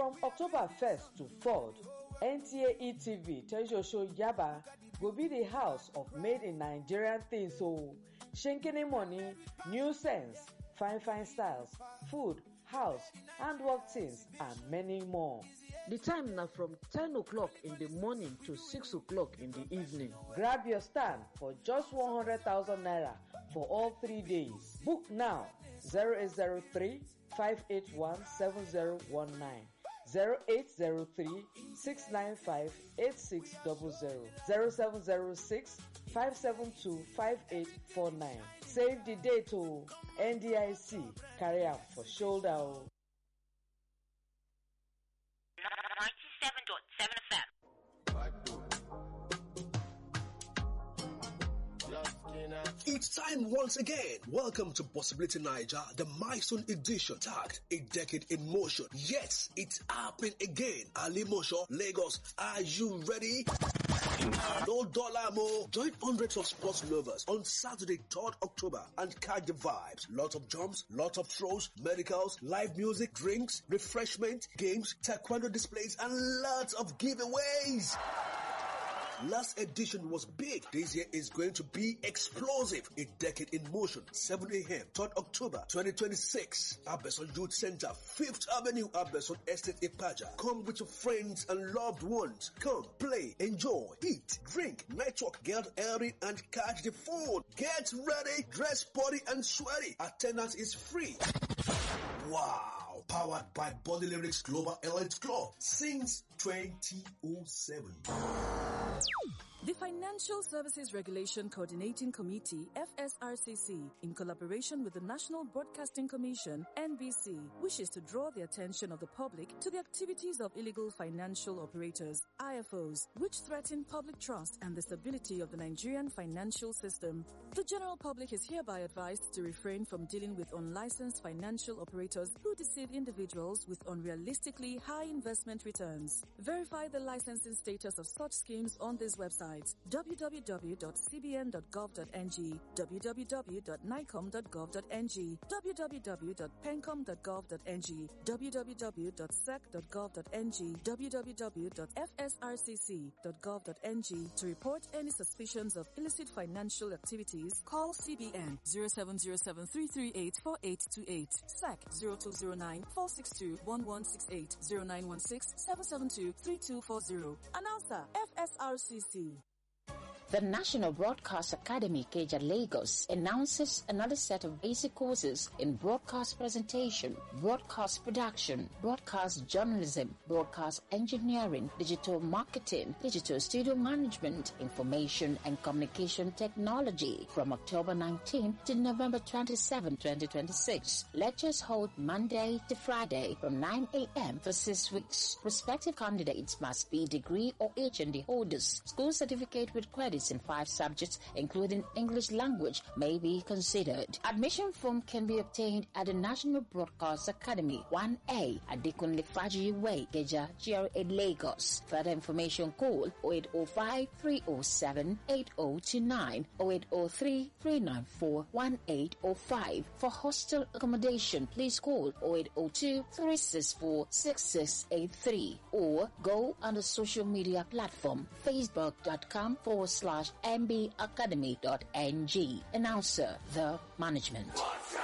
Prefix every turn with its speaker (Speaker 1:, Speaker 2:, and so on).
Speaker 1: From October 1st to 3rd, NTA ETV tells your show Yaba will be the house of made in Nigerian things, so Shenkene money, new sense, fine styles, food, house, handwork things, and many more. The time now from 10 o'clock in the morning to 6 o'clock in the evening. Grab your stand for just 100,000 naira for all 3 days. Book now 0803 581 7019. 0803-695-8600, 0706-572-5849. Save the date to NDIC. Carry out for shoulder.
Speaker 2: 97.7 FM.
Speaker 3: It's time once again. Welcome to Possibility Niger, the milestone edition tagged A Decade in Motion. Yes, it's happening again. Ali Mosho, Lagos. Are you ready? No dollar more. Join hundreds of sports lovers on Saturday, 3rd October and catch the vibes. Lots of jumps, lots of throws, medicals, live music, drinks, refreshment, games, taekwondo displays, and lots of giveaways. Last edition was big. This year is going to be explosive. A Decade in Motion, 7 a.m., 3rd October 2026. Abeson Youth Center, 5th Avenue, Abeson Estate, Ipaja. Come with your friends and loved ones. Come, play, enjoy, eat, drink, network, get airing, and catch the food. Get ready, dress sporty and sweaty. Attendance is free. Wow! Powered by Body Lyrics Global Elite Club since 2007.
Speaker 4: The Financial Services Regulation Coordinating Committee, FSRCC, in collaboration with the National Broadcasting Commission, NBC, wishes to draw the attention of the public to the activities of illegal financial operators, IFOs, which threaten public trust and the stability of the Nigerian financial system. The general public is hereby advised to refrain from dealing with unlicensed financial operators who deceive individuals with unrealistically high investment returns. Verify the licensing status of such schemes on this website: www.cbn.gov.ng, www.nicom.gov.ng, www.pencom.gov.ng, www.sec.gov.ng, www.fsrcc.gov.ng. To report any suspicions of illicit financial activities, call CBN 0707-338-4828, SEC 0209-462-1168, 0916-772-3240. Announcer, FSRCC.
Speaker 5: The National Broadcast Academy, Ikeja, Lagos, announces another set of basic courses in broadcast presentation, broadcast production, broadcast journalism, broadcast engineering, digital marketing, digital studio management, information and communication technology from October 19 to November 27, 2026. Lectures hold Monday to Friday from 9 a.m. for 6 weeks. Prospective candidates must be degree or HND holders. School certificate with credit in 5 subjects, including English language, may be considered. Admission form can be obtained at the National Broadcast Academy, 1A, Adekunle Faji Way, Ikeja, GRA, Lagos. Further information, call 0805-307-8029, 0803-394-1805. For hostel accommodation, please call 0802-364-6683 or go on the social media platform facebook.com/mbacademy.ng. Announcer, the management.